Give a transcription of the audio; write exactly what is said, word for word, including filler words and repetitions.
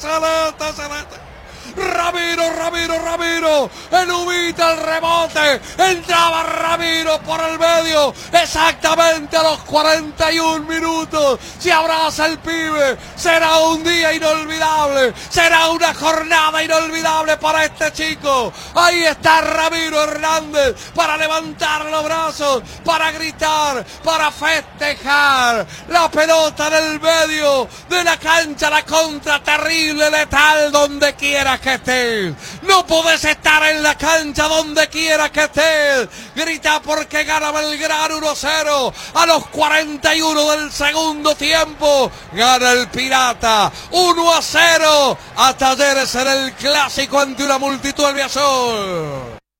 celeste, celeste. Ramiro, Ramiro, Ramiro, Enubita el rebote, entraba Ramiro por el medio, exactamente a los cuarenta y un minutos, se abraza el pibe, será un día inolvidable, será una jornada inolvidable para este chico. Ahí está Ramiro Hernández para levantar los brazos, para gritar, para festejar, la pelota en el medio de la cancha, la contra terrible, letal, donde quiera que estés, no podés estar en la cancha donde quiera que estés, grita porque gana Belgrano uno cero, a los cuarenta y uno del segundo tiempo, gana el Pirata uno a cero, a Talleres en el clásico ante una multitud albiazul.